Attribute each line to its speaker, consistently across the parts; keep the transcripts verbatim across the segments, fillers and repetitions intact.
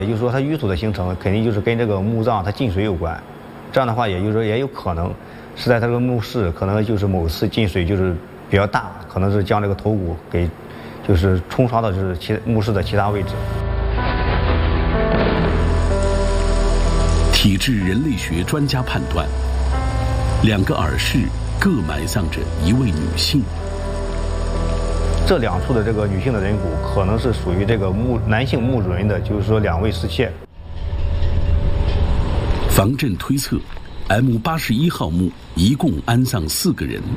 Speaker 1: 也就是说，它淤土的形成肯定就是跟这个墓葬它进水有关。这样的话，也就是说也有可能是在它这个墓室，可能就是某次进水就是比较大，可能是将这个头骨给就是冲刷到就是其墓室的其他位置。
Speaker 2: 体质人类学专家判断，两个耳室各埋葬着一位女性。
Speaker 1: 这两处的这个女性的人骨可能是属于这个墓男性墓主人的，就是说两位侍妾。
Speaker 2: 方阵推测 ，M 八十一号墓一共安葬四个人，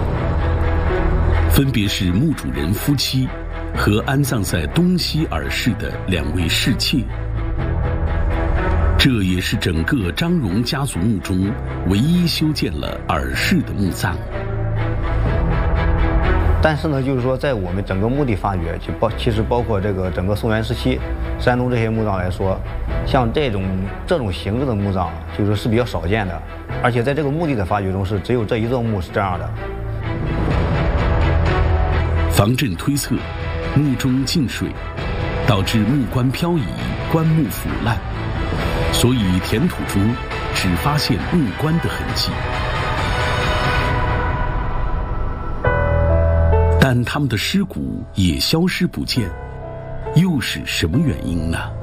Speaker 2: 分别是墓主人夫妻和安葬在东西耳室的两位侍妾。这也是整个张荣家族墓中唯一修建了耳室的墓葬。
Speaker 1: 但是呢，就是说，在我们整个墓地发掘，就包其实包括这个整个宋元时期山东这些墓葬来说，像这种这种形制的墓葬，就是说是比较少见的，而且在这个墓地的发掘中，是只有这一座墓是这样的。
Speaker 2: 方阵推测，墓中进水，导致木棺漂移，棺木腐烂，所以填土中只发现木棺的痕迹。但他们的尸骨也消失不见，又是什么原因呢？